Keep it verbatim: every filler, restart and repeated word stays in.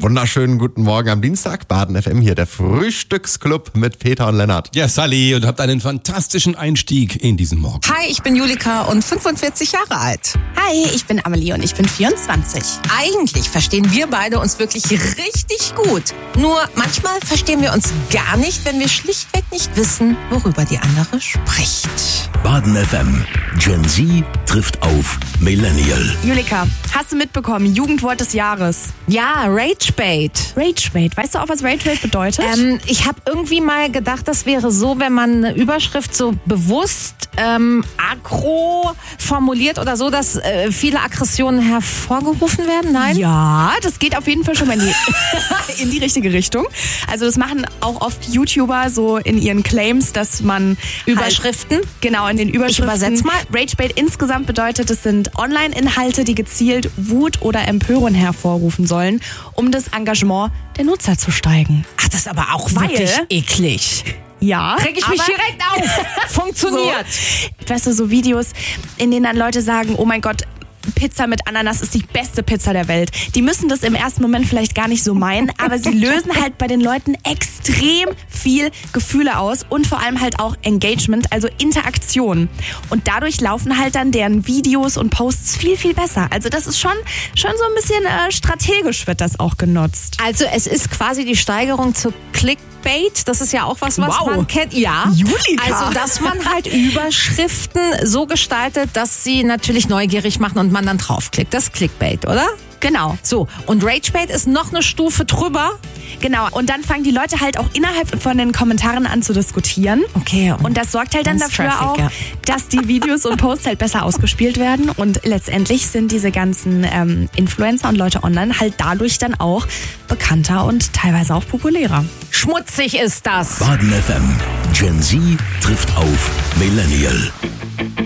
Wunderschönen guten Morgen am Dienstag. Baden F M hier, der Frühstücksclub mit Peter und Lennart. Ja, Sally, und habt einen fantastischen Einstieg in diesen Morgen. Hi, ich bin Julika und fünfundvierzig Jahre alt. Hi, ich bin Amelie und ich bin vierundzwanzig. Eigentlich verstehen wir beide uns wirklich richtig gut. Nur manchmal verstehen wir uns gar nicht, wenn wir schlichtweg nicht wissen, worüber die andere spricht. Baden F M. Gen Z trifft auf Millennial. Julika, hast du mitbekommen, Jugendwort des Jahres? Ja, Ragebait. Ragebait. Weißt du auch, was Ragebait bedeutet? Ähm, ich habe irgendwie mal gedacht, das wäre so, wenn man eine Überschrift so bewusst ähm, aggro formuliert oder so, dass äh, viele Aggressionen hervorgerufen werden. Nein? Ja, das geht auf jeden Fall schon mal in die, in die richtige Richtung. Also das machen auch oft YouTuber so in ihren Claims, dass man Überschriften? Halt, genau, in den Überschriften. Ich übersetze mal. Ragebait insgesamt bedeutet, es sind Online-Inhalte, die gezielt Wut oder Empörung hervorrufen sollen, um das Engagement der Nutzer zu steigen. Ach, das ist aber auch Weil- wirklich eklig. Ja, Reg ich mich aber- direkt auf. Funktioniert. So, weißt du, so Videos, in denen dann Leute sagen, oh mein Gott, Pizza mit Ananas ist die beste Pizza der Welt. Die müssen das im ersten Moment vielleicht gar nicht so meinen, aber sie lösen halt bei den Leuten extrem viel Gefühle aus und vor allem halt auch Engagement, also Interaktion. Und dadurch laufen halt dann deren Videos und Posts viel, viel besser. Also das ist schon, schon so ein bisschen äh, strategisch wird das auch genutzt. Also es ist quasi die Steigerung zu Clickbait. Das ist ja auch was, was Wow. man kennt. Ja. Julika. Also, dass man halt Überschriften so gestaltet, dass sie natürlich neugierig machen und man dann draufklickt. Das ist Clickbait, oder? Genau. So, und Ragebait ist noch eine Stufe drüber. Genau, und dann fangen die Leute halt auch innerhalb von den Kommentaren an zu diskutieren. Okay. Und das sorgt halt dann Ganz dafür Traffic, auch, ja. dass die Videos und Posts halt besser ausgespielt werden. Und letztendlich sind diese ganzen ähm, Influencer und Leute online halt dadurch dann auch bekannter und teilweise auch populärer. Schmutzig ist das. Baden F M. Gen Z trifft auf Millennial.